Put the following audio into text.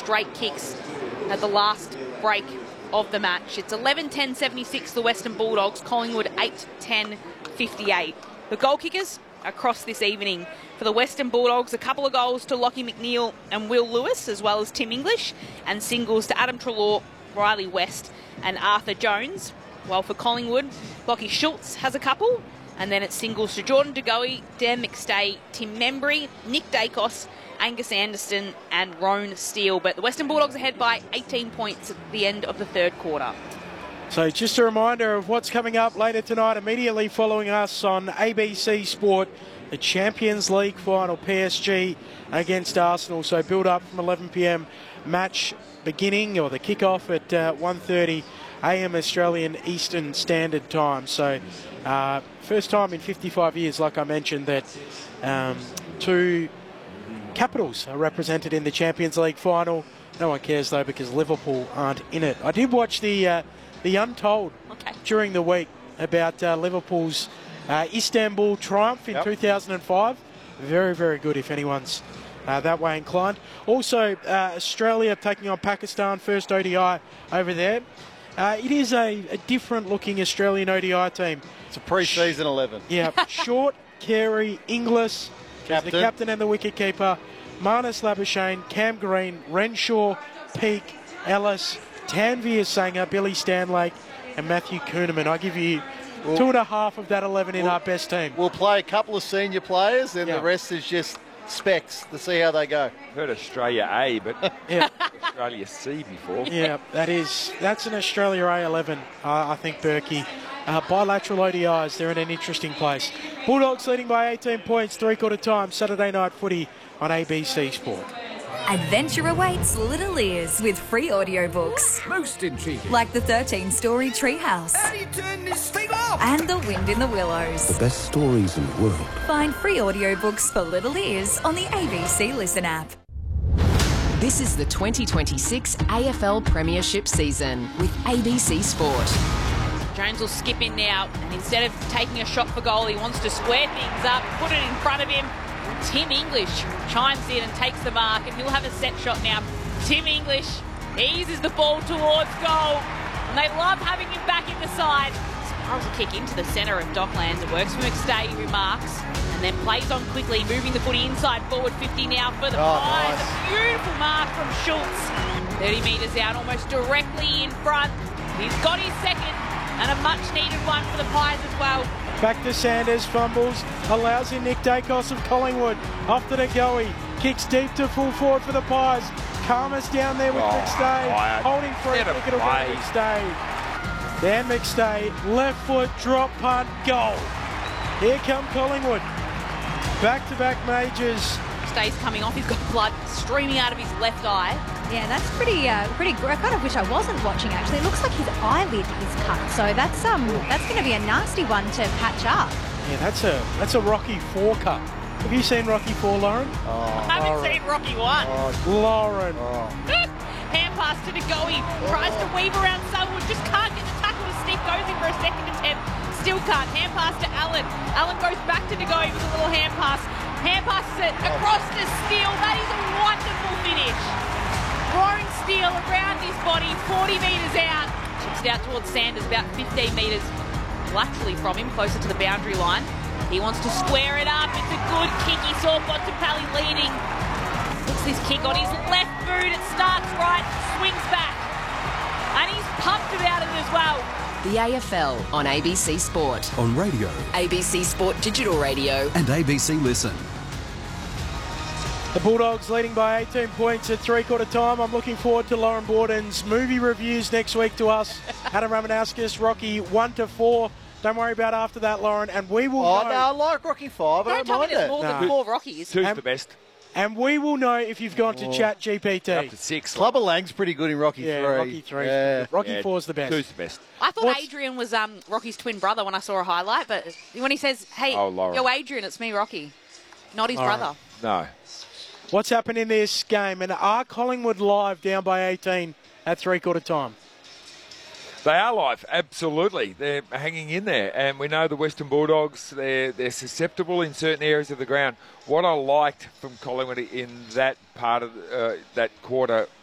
straight kicks at the last break of the match. It's 11-10-76 the Western Bulldogs, Collingwood 8-10-58. The goal kickers across this evening for the Western Bulldogs, a couple of goals to Lockie McNeil and Will Lewis, as well as Tim English, and singles to Adam Treloar, Riley West and Arthur Jones. While for Collingwood, Lockie Schultz has a couple, and then it's singles to Jordan De Goey, Dan McStay, Tim Membry, Nick Dacos, Angus Anderson and Roan Steele. But the Western Bulldogs ahead by 18 points at the end of the third quarter. So just a reminder of what's coming up later tonight, immediately following us on ABC Sport, the Champions League final, PSG against Arsenal. So build up from 11 p.m. match beginning, or the kickoff at 1:30 a.m. Australian Eastern Standard Time. So first time in 55 years, like I mentioned, that two Capitals are represented in the Champions League final. No one cares though, because Liverpool aren't in it. I did watch the Untold during the week about Liverpool's Istanbul triumph in 2005. Very, very good if anyone's that way inclined. Also, Australia taking on Pakistan, first ODI over there. It is a different looking Australian ODI team. It's a pre-season 11. Yeah, Short, Carey, Inglis, the captain and the wicketkeeper, Marnus Labuschagne, Cam Green, Renshaw, Peake, Ellis, Tanveer Sangha, Billy Stanlake and Matthew Kuhnemann. I give you 2.5 of that 11 in our best team. We'll play a couple of senior players and the rest is just specs to see how they go. I've heard Australia A, but Australia C before. Yeah, that's an Australia A11, I think, Berkey. Bilateral ODIs, they're in an interesting place. Bulldogs leading by 18 points, three-quarter time, Saturday night footy on ABC Sport. Adventure awaits little ears with free audiobooks. Most intriguing. Like the 13-story Treehouse. How do you turn this thing off? And The Wind in the Willows. The best stories in the world. Find free audiobooks for little ears on the ABC Listen app. This is the 2026 AFL Premiership season with ABC Sport. Jones will skip in now, and instead of taking a shot for goal, he wants to square things up, put it in front of him. Tim English chimes in and takes the mark, and he'll have a set shot now. Tim English eases the ball towards goal, and they love having him back in the side. Spirals a kick into the centre of Docklands. It works for McStay, who marks, and then plays on quickly, moving the footy inside forward 50 now for the Pies. Nice. A beautiful mark from Schultz. 30 metres out, almost directly in front. He's got his second, and a much-needed one for the Pies as well. Back to Sanders, fumbles, allows in Nick Dacos of Collingwood. Off to De Goey, kicks deep to full forward for the Pies. Karma's down there with McStay, holding free kick, it'll be McStay. Dan McStay, left foot, drop punt, goal. Here come Collingwood. Back-to-back majors. McStay's coming off, he's got blood streaming out of his left eye. Yeah, that's pretty good. I kind of wish I wasn't watching, actually. It looks like his eyelid is cut, so that's going to be a nasty one to patch up. Yeah, that's a Rocky 4 cut. Have you seen Rocky 4, Lauren? I haven't seen Rocky 1. Lauren. Hand pass to De Goey, tries to weave around Selwood, just can't get the tackle to stick, goes in for a second attempt, still can't. Hand pass to Allen. Allen goes back to De Goey with a little hand pass. Hand passes it across to Steele. That is a wonderful finish. Roaring Steele around his body, 40 metres out. Chips it out towards Sanders, about 15 metres laterally from him, closer to the boundary line. He wants to square it up. It's a good kick. He saw Bontempelli leading. Puts this kick on his left boot. It starts right, swings back. And he's pumped about it as well. The AFL on ABC Sport. On radio. ABC Sport Digital Radio. And ABC Listen. The Bulldogs leading by 18 points at three-quarter time. I'm looking forward to Lauren Borden's movie reviews next week to us. Adam Ramanauskas, Rocky 1-4. Don't worry about after that, Lauren. And we will know... No, I like Rocky 5. I Don't tell me mind there's it. more than 4 Rockies. Two's the best. And we will know if you've gone to ChatGPT. Up to 6. Clubber Lang's pretty good in Rocky 3. Rocky 3. Yeah. Rocky 4's the best. 2's the best. I thought Adrian was Rocky's twin brother when I saw a highlight, but when he says, hey, Lauren. yo, Adrian, it's me, Rocky. Not his brother. No. What's happened in this game? And are Collingwood live down by 18 at three-quarter time? They are live, absolutely. They're hanging in there. And we know the Western Bulldogs, they're susceptible in certain areas of the ground. What I liked from Collingwood in that part of that quarter